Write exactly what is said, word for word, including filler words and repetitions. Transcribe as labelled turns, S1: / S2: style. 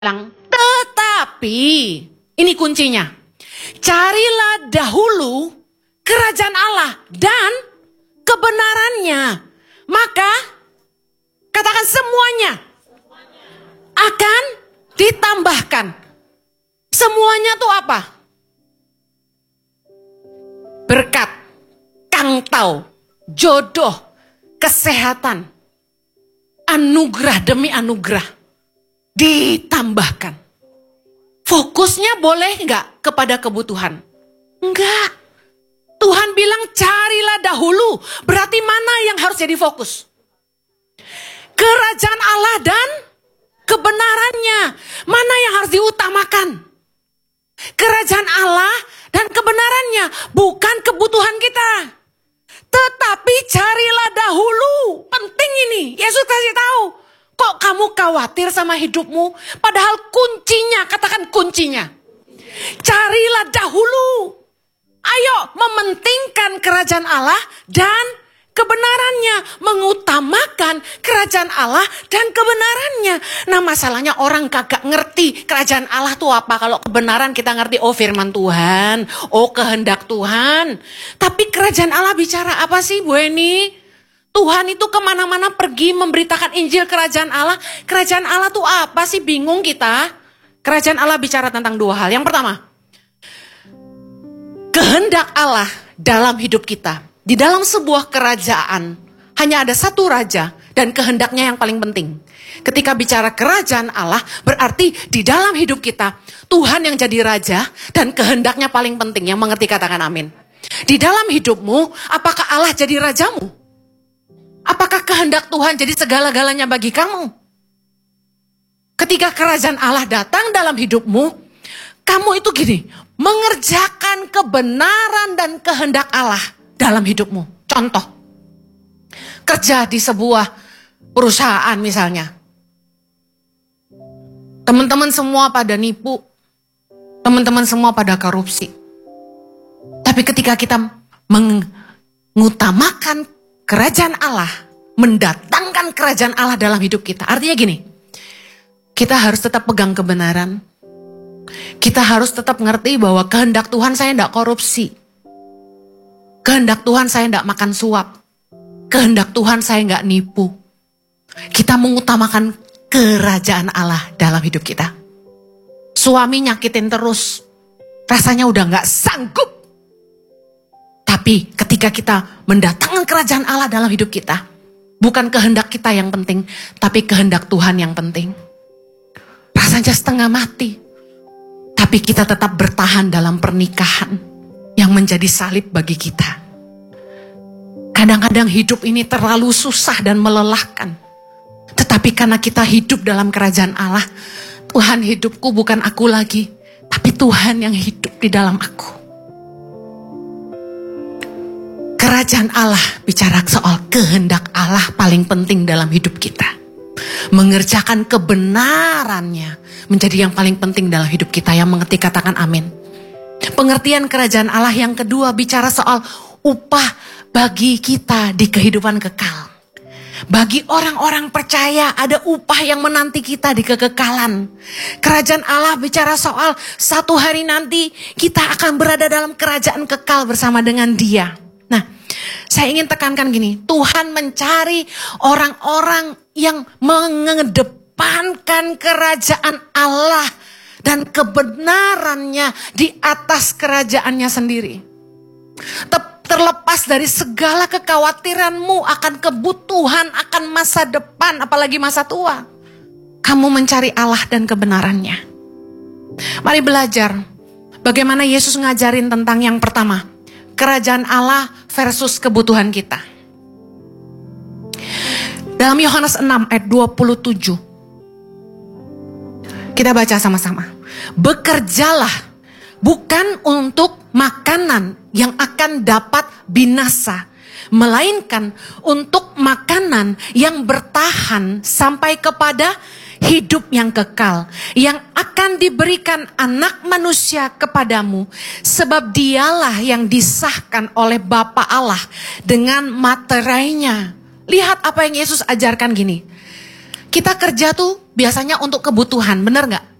S1: bilang, tetapi, ini kuncinya, carilah dahulu kerajaan Allah dan kebenarannya. Maka, katakan semuanya akan ditambahkan. Semuanya tuh apa? Berkat, kangtau, jodoh, kesehatan, anugerah demi anugerah. Ditambahkan. Fokusnya boleh nggak kepada kebutuhan? Enggak. Tuhan bilang carilah dahulu. Berarti mana yang harus jadi fokus? Kerajaan Allah dan kebenarannya. Mana yang harus diutamakan? Kerajaan Allah dan kebenarannya. Bukan kebutuhan kita. Tetapi carilah dahulu. Penting ini. Yesus kasih tahu. Kok kamu khawatir sama hidupmu? Padahal kuncinya, katakan kuncinya. Carilah dahulu. Ayo mementingkan kerajaan Allah dan kebenarannya. Mengutamakan kerajaan Allah dan kebenarannya. Nah masalahnya orang kagak ngerti kerajaan Allah itu apa. Kalau kebenaran kita ngerti, oh firman Tuhan, oh kehendak Tuhan. Tapi kerajaan Allah bicara apa sih Bu Eni? Tuhan itu kemana-mana pergi memberitakan Injil kerajaan Allah. Kerajaan Allah tuh apa sih? Bingung kita. Kerajaan Allah bicara tentang dua hal. Yang pertama, kehendak Allah dalam hidup kita. Di dalam sebuah kerajaan, hanya ada satu raja dan kehendaknya yang paling penting. Ketika bicara kerajaan Allah, berarti di dalam hidup kita, Tuhan yang jadi raja dan kehendaknya paling penting. Yang mengerti katakan amin. Di dalam hidupmu, apakah Allah jadi rajamu? Apakah kehendak Tuhan jadi segala-galanya bagi kamu? Ketika kerajaan Allah datang dalam hidupmu, kamu itu gini, mengerjakan kebenaran dan kehendak Allah dalam hidupmu. Contoh, kerja di sebuah perusahaan misalnya. Teman-teman semua pada nipu, teman-teman semua pada korupsi. Tapi ketika kita mengutamakan kerajaan Allah, mendatangkan kerajaan Allah dalam hidup kita. Artinya gini, kita harus tetap pegang kebenaran. Kita harus tetap ngerti bahwa kehendak Tuhan saya tidak korupsi. Kehendak Tuhan saya tidak makan suap. Kehendak Tuhan saya nggak nipu. Kita mengutamakan kerajaan Allah dalam hidup kita. Suami nyakitin terus, rasanya udah nggak sanggup. Tapi ketika kita mendatangkan kerajaan Allah dalam hidup kita, bukan kehendak kita yang penting, tapi kehendak Tuhan yang penting. Rasanya setengah mati, tapi kita tetap bertahan dalam pernikahan yang menjadi salib bagi kita. Kadang-kadang hidup ini terlalu susah dan melelahkan. Tetapi karena kita hidup dalam kerajaan Allah, Tuhan hidupku bukan aku lagi, tapi Tuhan yang hidup di dalam aku. Kerajaan Allah bicara soal kehendak Allah paling penting dalam hidup kita. Mengerjakan kebenarannya menjadi yang paling penting dalam hidup kita. Yang mengerti katakan amin. Pengertian kerajaan Allah yang kedua bicara soal upah bagi kita di kehidupan kekal. Bagi orang-orang percaya ada upah yang menanti kita di kekekalan. Kerajaan Allah bicara soal satu hari nanti kita akan berada dalam kerajaan kekal bersama dengan Dia. Nah, saya ingin tekankan gini, Tuhan mencari orang-orang yang mengedepankan kerajaan Allah dan kebenarannya di atas kerajaannya sendiri. Terlepas dari segala kekhawatiranmu akan kebutuhan, akan masa depan, apalagi masa tua. Kamu mencari Allah dan kebenarannya. Mari belajar bagaimana Yesus ngajarin tentang yang pertama. Kerajaan Allah versus kebutuhan kita. Dalam Yohanes enam ayat dua puluh tujuh. Kita baca sama-sama. Bekerjalah bukan untuk makanan yang akan dapat binasa, melainkan untuk makanan yang bertahan sampai kepada hidup yang kekal, yang akan diberikan anak manusia kepadamu, sebab dialah yang disahkan oleh Bapa Allah dengan materainya. Lihat apa yang Yesus ajarkan gini, kita kerja tuh biasanya untuk kebutuhan, bener nggak?